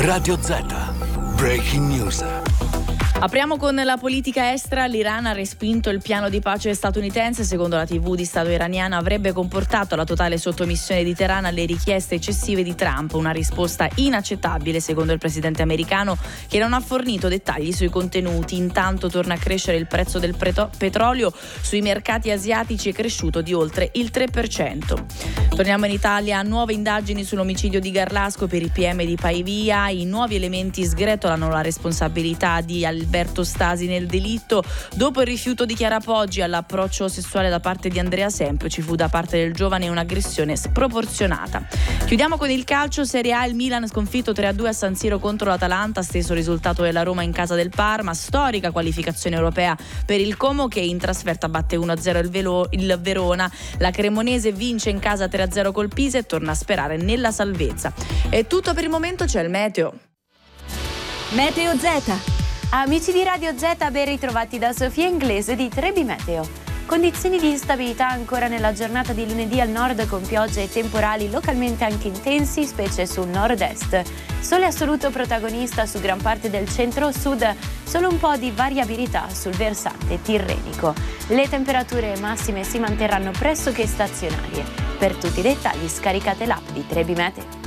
Radio Z. Breaking News. Apriamo con la politica estera. L'Iran ha respinto il piano di pace statunitense. Secondo la TV di Stato iraniana avrebbe comportato la totale sottomissione di Teheran alle richieste eccessive di Trump, una risposta inaccettabile secondo il presidente americano, che non ha fornito dettagli sui contenuti. Intanto torna a crescere il prezzo del petrolio. Sui mercati asiatici è cresciuto di oltre il 3%. Torniamo in Italia. Nuove indagini sull'omicidio di Garlasco per i PM di Pavia. I nuovi elementi sgretolano la responsabilità di Alberto Stasi nel delitto. Dopo il rifiuto di Chiara Poggi all'approccio sessuale da parte di Andrea Sempio, ci fu da parte del giovane un'aggressione sproporzionata. Chiudiamo con il calcio. Serie A, il Milan sconfitto 3-2 a San Siro contro l'Atalanta, stesso risultato della Roma in casa del Parma. Storica qualificazione europea per il Como, che in trasferta batte 1-0 il Verona. La Cremonese vince in casa 3-0 col Pisa e torna a sperare nella salvezza. È tutto per il momento, c'è il meteo. Meteo Z. Amici di Radio Z, ben ritrovati da Sofia Inglese di Trebi Meteo. Condizioni di instabilità ancora nella giornata di lunedì al nord, con piogge e temporali localmente anche intensi, specie sul nord-est. Sole assoluto protagonista su gran parte del centro-sud, solo un po' di variabilità sul versante tirrenico. Le temperature massime si manterranno pressoché stazionarie. Per tutti i dettagli scaricate l'app di Trebi Meteo.